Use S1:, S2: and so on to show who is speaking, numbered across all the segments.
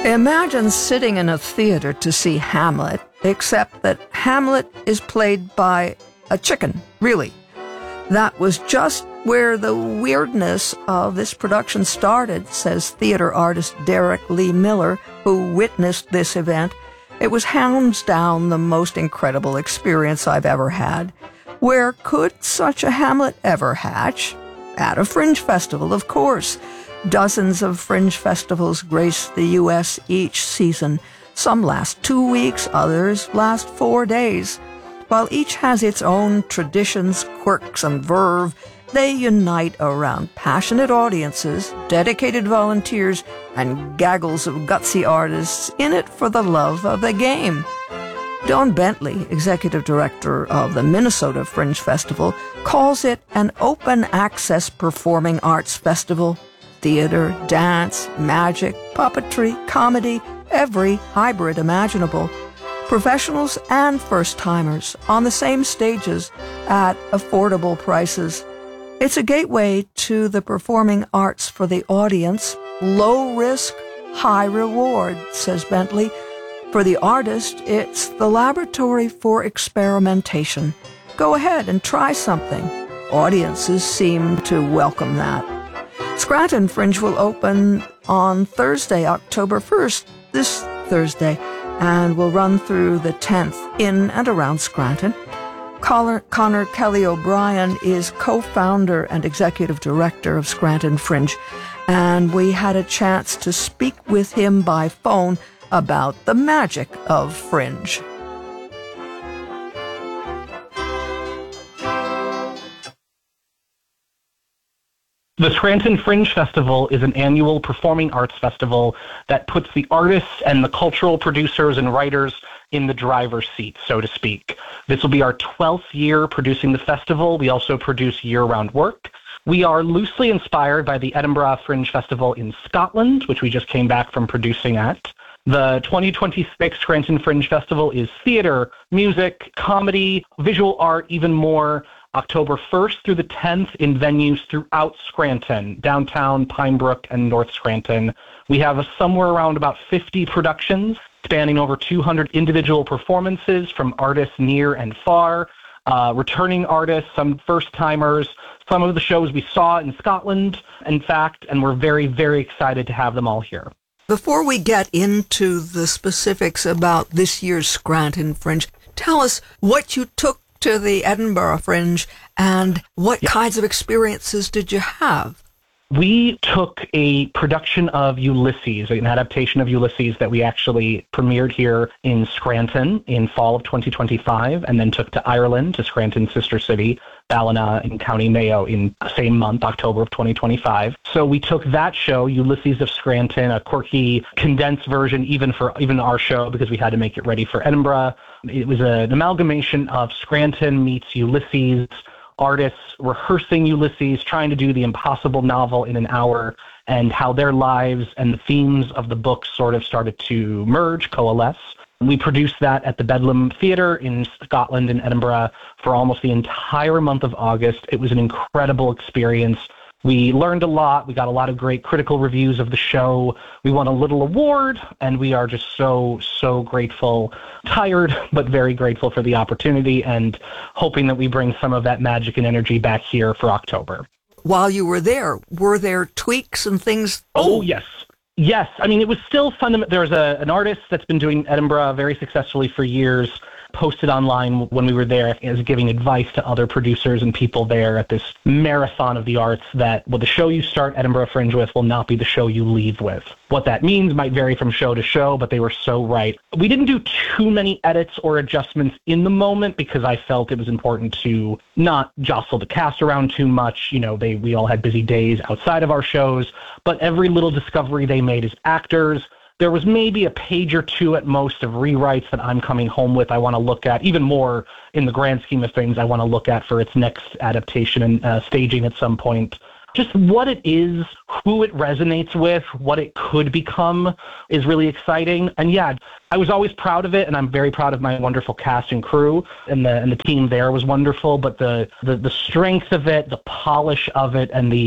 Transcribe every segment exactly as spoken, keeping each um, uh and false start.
S1: Imagine sitting in a theater to see Hamlet, except that Hamlet is played by a chicken, really. That was just where the weirdness of this production started, says theater artist Derek Lee Miller, who witnessed this event. It was hands down the most incredible experience I've ever had. Where could such a Hamlet ever hatch? At a fringe festival, of course. Dozens of fringe festivals grace the U S each season. Some last two weeks, others last four days. While each has its own traditions, quirks, and verve, they unite around passionate audiences, dedicated volunteers, and gaggles of gutsy artists in it for the love of the game. Don Bentley, executive director of the Minnesota Fringe Festival, calls it an open-access performing arts festival. Theater, dance, magic, puppetry, comedy, every hybrid imaginable. Professionals and first-timers on the same stages at affordable prices. It's a gateway to the performing arts for the audience. Low risk, high reward, says Bentley. For the artist, it's the laboratory for experimentation. Go ahead and try something. Audiences seem to welcome that. Scranton Fringe will open on Thursday, October first, this Thursday, and will run through the tenth in and around Scranton. Connor, Connor Kelly O'Brien is co-founder and executive director of Scranton Fringe, and we had a chance to speak with him by phone about the magic of Fringe.
S2: The Scranton Fringe Festival is an annual performing arts festival that puts the artists and the cultural producers and writers in the driver's seat, so to speak. This will be our twelfth year producing the festival. We also produce year-round work. We are loosely inspired by the Edinburgh Fringe Festival in Scotland, which we just came back from producing at. The twenty twenty-six Scranton Fringe Festival is theater, music, comedy, visual art, even more. October first through the tenth in venues throughout Scranton, downtown, Pine Brook, and North Scranton. We have a, somewhere around about fifty productions spanning over two hundred individual performances from artists near and far, uh, returning artists, some first-timers, some of the shows we saw in Scotland, in fact, and we're very, very excited to have them all here.
S1: Before we get into the specifics about this year's Scranton Fringe, tell us what you took to the Edinburgh Fringe and what yeah. kinds of experiences did you have?
S2: We took a production of Ulysses, an adaptation of Ulysses that we actually premiered here in Scranton in fall of twenty twenty-five, and then took to Ireland, to Scranton's sister city, Ballina in County Mayo, in the same month, October of twenty twenty-five. So we took that show, Ulysses of Scranton, a quirky, condensed version even for even our show because we had to make it ready for Edinburgh. It was an amalgamation of Scranton meets Ulysses, artists rehearsing Ulysses, trying to do the impossible novel in an hour, and how their lives and the themes of the book sort of started to merge, coalesce. We produced that at the Bedlam Theatre in Scotland and Edinburgh for almost the entire month of August. It was an incredible experience. We learned a lot. We got a lot of great critical reviews of the show. We won a little award, and we are just so, so grateful. Tired, but very grateful for the opportunity and hoping that we bring some of that magic and energy back here for October.
S1: While you were there, were there tweaks and things?
S2: Oh, yes. Yes. I mean, it was still fundamental. There's a, an artist that's been doing Edinburgh very successfully for years, posted online when we were there as giving advice to other producers and people there at this marathon of the arts that well, the show you start Edinburgh Fringe with will not be the show you leave with. What that means might vary from show to show, but they were so right. We didn't do too many edits or adjustments in the moment because I felt it was important to not jostle the cast around too much. You know, they we all had busy days outside of our shows, but every little discovery they made as actors. There was maybe a page or two at most of rewrites that I'm coming home with I want to look at, even more in the grand scheme of things I want to look at for its next adaptation and uh, staging at some point. Just what it is, who it resonates with, what it could become is really exciting. And yeah, I was always proud of it, and I'm very proud of my wonderful cast and crew, and the and the team there was wonderful, but the, the, the strength of it, the polish of it, and the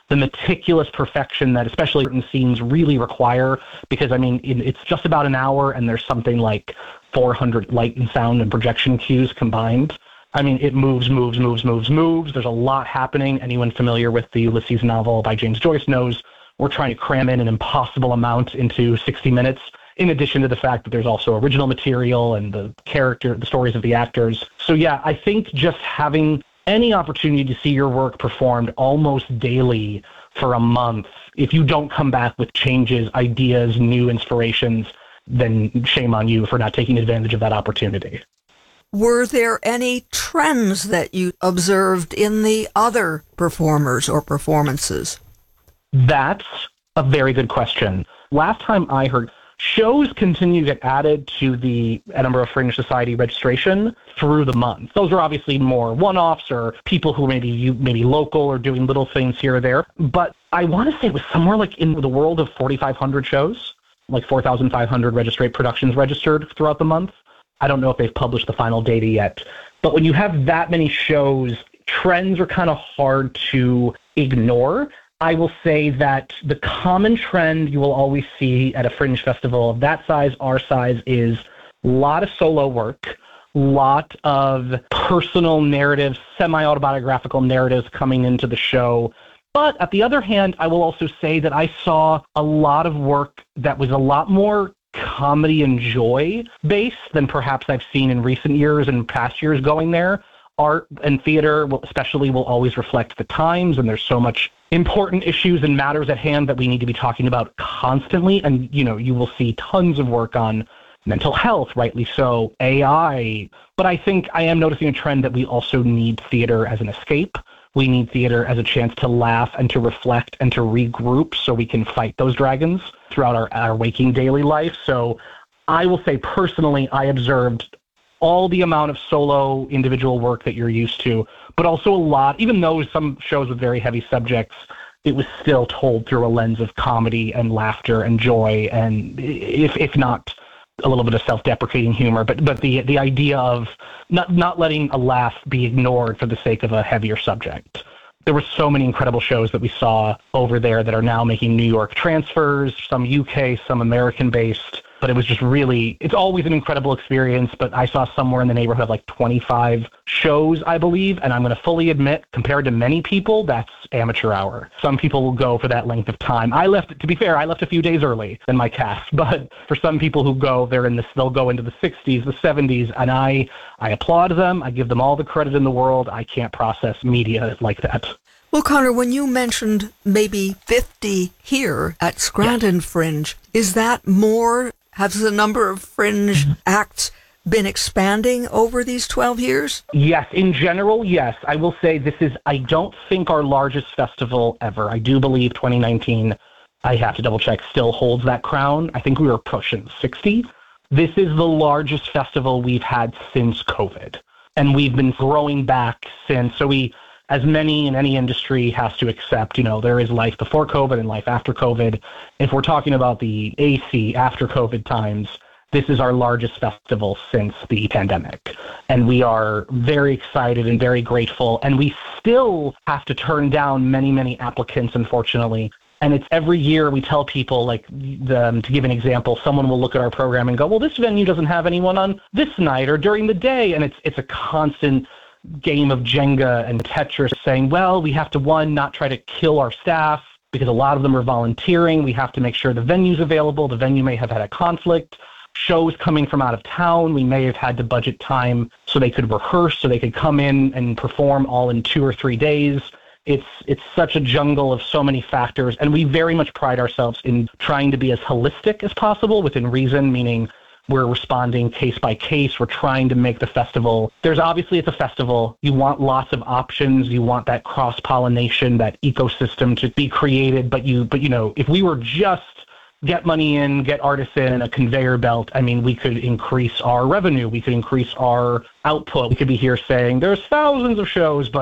S2: the meticulous perfection that especially certain scenes really require, because, I mean, it, it's just about an hour and there's something like four hundred light and sound and projection cues combined. I mean, it moves, moves, moves, moves, moves. There's a lot happening. Anyone familiar with the Ulysses novel by James Joyce knows we're trying to cram in an impossible amount into sixty minutes, in addition to the fact that there's also original material and the character, the stories of the actors. So yeah, I think just having any opportunity to see your work performed almost daily for a month, if you don't come back with changes, ideas, new inspirations, then shame on you for not taking advantage of that opportunity.
S1: Were there any trends that you observed in the other performers or performances?
S2: That's a very good question. Last time I heard, shows continue to get added to the Edinburgh Fringe Society registration through the month. Those are obviously more one-offs or people who maybe you maybe local or doing little things here or there. But I want to say it was somewhere like in the world of forty-five hundred shows, like four thousand five hundred registered productions registered throughout the month. I don't know if they've published the final data yet. But when you have that many shows, trends are kind of hard to ignore. I will say that the common trend you will always see at a Fringe festival of that size, our size, is a lot of solo work, a lot of personal narratives, semi-autobiographical narratives coming into the show. But at the other hand, I will also say that I saw a lot of work that was a lot more comedy and joy based than perhaps I've seen in recent years and past years going there. Art and theater will, especially will always reflect the times, and there's so much important issues and matters at hand that we need to be talking about constantly. And, you know, you will see tons of work on mental health, rightly so, A I. But I think I am noticing a trend that we also need theater as an escape. We need theater as a chance to laugh and to reflect and to regroup so we can fight those dragons throughout our, our waking daily life. So I will say personally, I observed all the amount of solo individual work that you're used to, but also a lot, even though some shows with very heavy subjects, it was still told through a lens of comedy and laughter and joy, and if if not a little bit of self-deprecating humor, but but the the idea of not not letting a laugh be ignored for the sake of a heavier subject. There were so many incredible shows that we saw over there that are now making New York transfers, some U K, some American-based. But it was just really, it's always an incredible experience, but I saw somewhere in the neighborhood of like twenty-five shows, I believe, and I'm going to fully admit, compared to many people, that's amateur hour. Some people will go for that length of time. I left, to be fair, I left a few days early than my cast, but for some people who go, they're in this, they'll go into the sixties, the seventies, and I, I applaud them. I give them all the credit in the world. I can't process media like that.
S1: Well, Connor, when you mentioned maybe fifty here at Scranton yeah. Fringe, is that more? Has the number of Fringe acts been expanding over these twelve years?
S2: Yes, in general, yes. I will say this is, I don't think our largest festival ever. I do believe twenty nineteen, I have to double check, still holds that crown. I think we were pushing sixty. This is the largest festival we've had since COVID. And we've been growing back since, so we, as many in any industry has to accept, you know, there is life before COVID and life after COVID. If we're talking about the A C after COVID times, this is our largest festival since the pandemic. And we are very excited and very grateful. And we still have to turn down many, many applicants, unfortunately. And it's every year we tell people, like, the, to give an example, someone will look at our program and go, well, this venue doesn't have anyone on this night or during the day. And it's it's a constant game of Jenga and Tetris saying, well, we have to, one, not try to kill our staff because a lot of them are volunteering. We have to make sure the venue's available. The venue may have had a conflict. Shows coming from out of town, we may have had to budget time so they could rehearse, so they could come in and perform all in two or three days. It's it's such a jungle of so many factors, and we very much pride ourselves in trying to be as holistic as possible within reason, meaning we're responding case by case. We're trying to make the festival. There's obviously, it's a festival. You want lots of options. You want that cross-pollination, that ecosystem to be created. But you, but you know, if we were just get money in, get artists in, and a conveyor belt, I mean, we could increase our revenue. We could increase our output. We could be here saying there's thousands of shows, but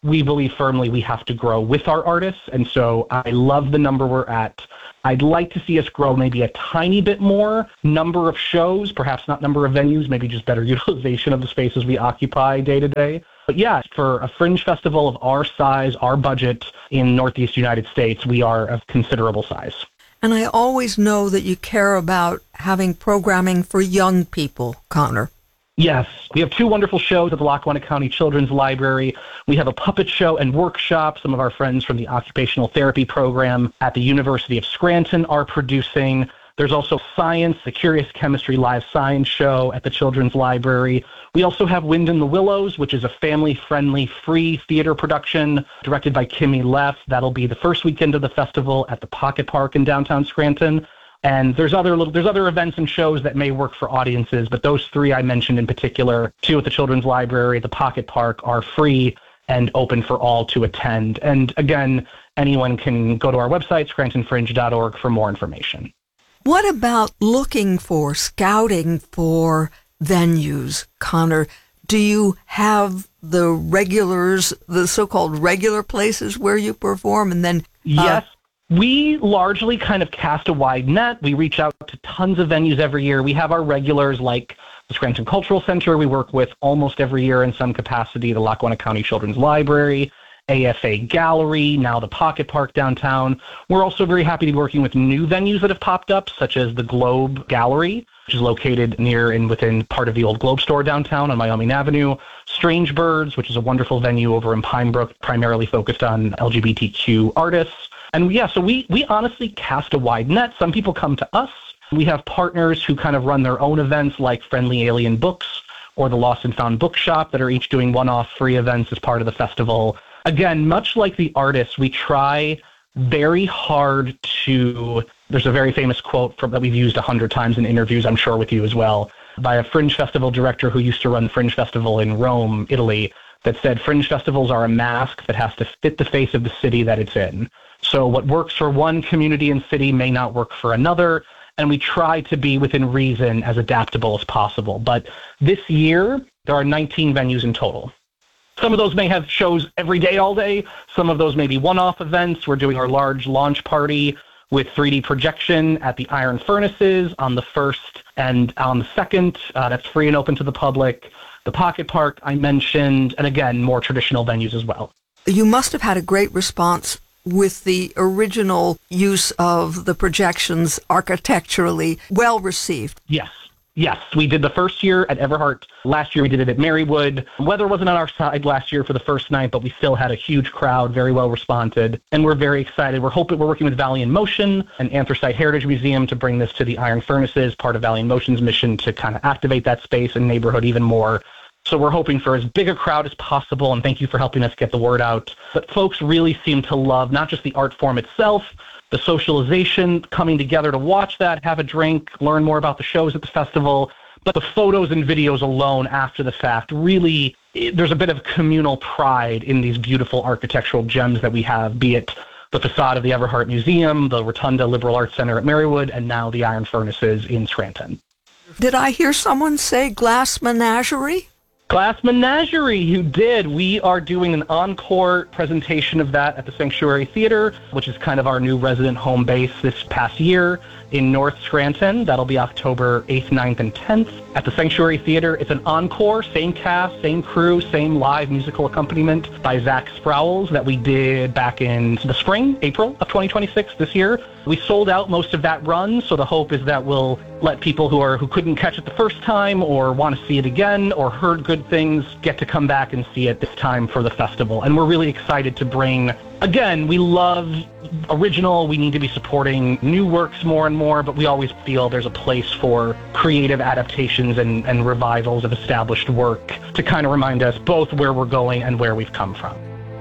S2: we believe firmly we have to grow with our artists. And so I love the number we're at. I'd like to see us grow maybe a tiny bit more number of shows, perhaps not number of venues, maybe just better utilization of the spaces we occupy day to day. But yeah, for a fringe festival of our size, our budget in Northeast United States, we are of considerable size.
S1: And I always know that you care about having programming for young people, Connor.
S2: Yes, we have two wonderful shows at the Lackawanna County Children's Library. We have a puppet show and workshop. Some of our friends from the occupational therapy program at the University of Scranton are producing. There's also science, the Curious Chemistry live science show at the Children's Library. We also have Wind in the Willows, which is a family-friendly, free theater production directed by Kimmy Leff. That'll be the first weekend of the festival at the Pocket Park in downtown Scranton. And there's other little, there's other events and shows that may work for audiences, but those three I mentioned in particular, two at the Children's Library, the Pocket Park, are free and open for all to attend. And again, anyone can go to our website, scranton fringe dot org, for more information.
S1: What about looking for, scouting for venues, Connor? Do you have the regulars, the so-called regular places where you perform, and then... Uh,
S2: yes. We largely kind of cast a wide net. We reach out to tons of venues every year. We have our regulars like the Scranton Cultural Center we work with almost every year in some capacity, the Lackawanna County Children's Library, A F A Gallery, now the Pocket Park downtown. We're also very happy to be working with new venues that have popped up, such as the Globe Gallery, which is located near and within part of the old Globe store downtown on Wyoming Avenue. Strange Birds, which is a wonderful venue over in Pine Brook, primarily focused on L G B T Q artists. And yeah, so we, we honestly cast a wide net. Some people come to us. We have partners who kind of run their own events like Friendly Alien Books or the Lost and Found Bookshop that are each doing one-off free events as part of the festival. Again, much like the artists, we try very hard to, there's a very famous quote from, that we've used a hundred times in interviews, I'm sure with you as well, by a Fringe Festival director who used to run the Fringe Festival in Rome, Italy, that said Fringe Festivals are a mask that has to fit the face of the city that it's in. So what works for one community and city may not work for another, and we try to be within reason as adaptable as possible. But this year, there are nineteen venues in total. Some of those may have shows every day, all day. Some of those may be one-off events. We're doing our large launch party with three D projection at the Iron Furnaces on the first and on the second. Uh, that's free and open to the public. The Pocket Park I mentioned, and again, more traditional venues as well.
S1: You must have had a great response with the original use of the projections, architecturally well received.
S2: Yes. Yes, we did the first year at Everhart. Last year we did it at Marywood. Weather wasn't on our side last year for the first night, but we still had a huge crowd, very well responded, and we're very excited. We're hoping we're working with Valley in Motion and Anthracite Heritage Museum to bring this to the Iron Furnaces, part of Valley in Motion's mission to kind of activate that space and neighborhood even more. So we're hoping for as big a crowd as possible, and thank you for helping us get the word out. But folks really seem to love not just the art form itself, the socialization, coming together to watch that, have a drink, learn more about the shows at the festival, but the photos and videos alone after the fact, really, there's a bit of communal pride in these beautiful architectural gems that we have, be it the facade of the Everhart Museum, the Rotunda Liberal Arts Center at Marywood, and now the Iron Furnaces in Scranton.
S1: Did I hear someone say Glass Menagerie?
S2: Glass Menagerie, you did. We are doing an encore presentation of that at the Sanctuary Theater, which is kind of our new resident home base this past year in North Scranton. That'll be October eighth, ninth, and tenth at the Sanctuary Theater. It's an encore, same cast, same crew, same live musical accompaniment by Zach Sprowls that we did back in the spring, April of twenty twenty-six this year. We sold out most of that run, so the hope is that we'll let people who are who couldn't catch it the first time or want to see it again or heard good things get to come back and see it this time for the festival. And we're really excited to bring, again, we love original, we need to be supporting new works more and more, but we always feel there's a place for creative adaptations and, and revivals of established work to kind of remind us both where we're going and where we've come from.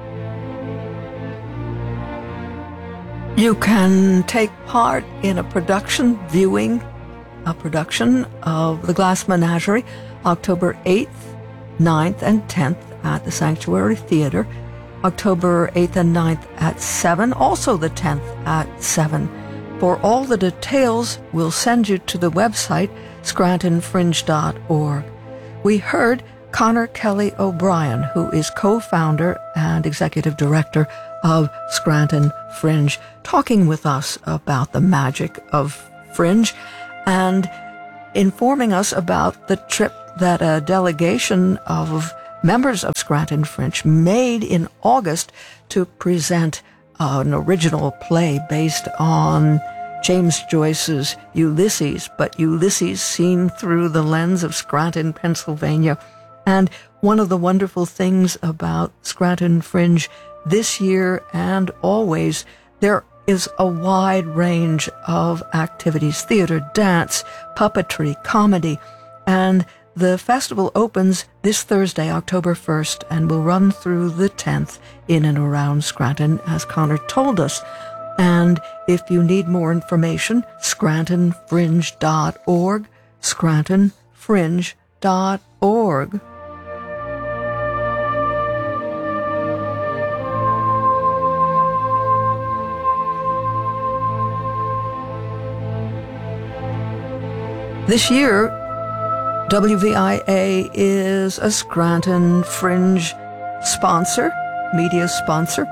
S1: You can take part in a production, viewing a production of The Glass Menagerie, October eighth, ninth, and tenth at the Sanctuary Theater, October eighth and ninth at seven, also the tenth at seven. For all the details, we'll send you to the website, scranton fringe dot org. We heard Connor Kelly O'Brien, who is co-founder and executive director of Scranton Fringe, talking with us about the magic of Fringe and informing us about the trip that a delegation of members of Scranton Fringe made in August to present an original play based on James Joyce's Ulysses, but Ulysses seen through the lens of Scranton, Pennsylvania. And one of the wonderful things about Scranton Fringe this year and always, there is a wide range of activities: theater, dance, puppetry, comedy. And the festival opens this Thursday, October first, and will run through the tenth in and around Scranton, as Connor told us. And if you need more information, scranton fringe dot org, scranton fringe dot org. This year, W V I A is a Scranton Fringe sponsor, media sponsor,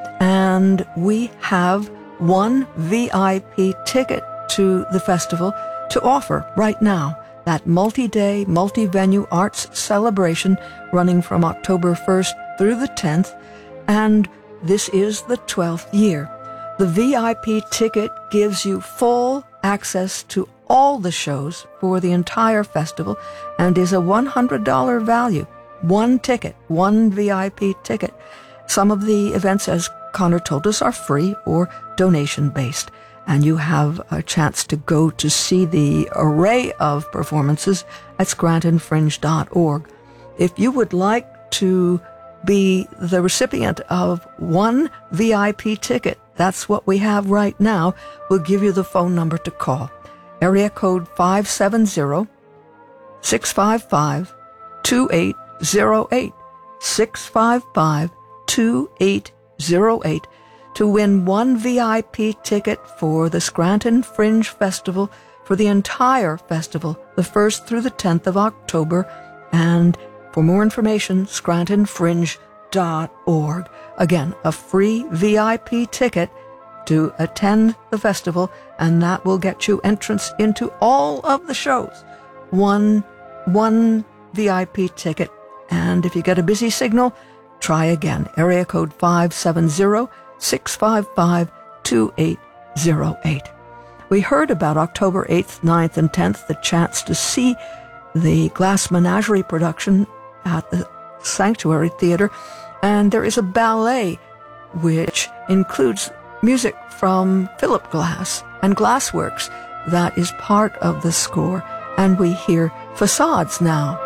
S1: and we have one V I P ticket to the festival to offer right now. That multi-day, multi-venue arts celebration running from October first through the tenth, and this is the twelfth year. The V I P ticket gives you full access to all the shows for the entire festival and is a one hundred dollars value. One ticket, one V I P ticket. Some of the events, as Connor told us, are free or donation-based, and you have a chance to go to see the array of performances at scranton fringe dot org. If you would like to be the recipient of one V I P ticket, that's what we have right now, we'll give you the phone number to call. Area code five seven zero, six five five, two eight zero eight, six five five, two eight zero eight, to win one V I P ticket for the Scranton Fringe Festival for the entire festival, the first through the tenth of October. And for more information, scranton fringe dot org. Again, a free V I P ticket to attend the festival, and that will get you entrance into all of the shows. One, one V I P ticket. And if you get a busy signal, try again. Area code five seven zero, six five five, two eight zero eight. We heard about October eighth, ninth, and tenth, the chance to see the Glass Menagerie production at the Sanctuary Theater. And there is a ballet which includes music from Philip Glass and Glassworks that is part of the score. And we hear Facades now.